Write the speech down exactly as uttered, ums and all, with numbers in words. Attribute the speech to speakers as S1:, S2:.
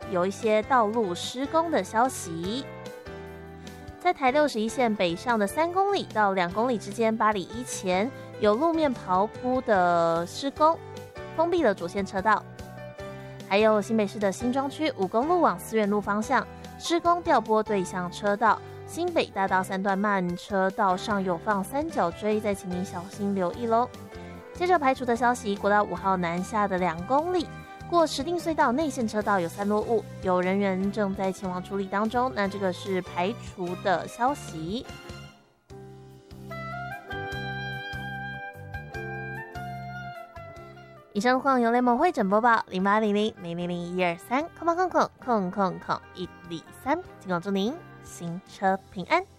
S1: 有一些道路施工的消息。在台六十一线北上的三公里到两公里之间，八里一前有路面刨铺的施工，封闭了主线车道。还有新北市的新庄区五公路往思源路方向施工调拨对向车道，新北大道三段慢车道上有放三角锥，再请您小心留意咯。接着排除的消息，国道五号南下的两公里过石碇隧道内线车道有散落物，有人员正在前往处理当中，那这个是排除的消息。以上况由雷蒙会诊播报，零八零零零零零一二三空空空空空空空一零三，尽管祝您行车平安。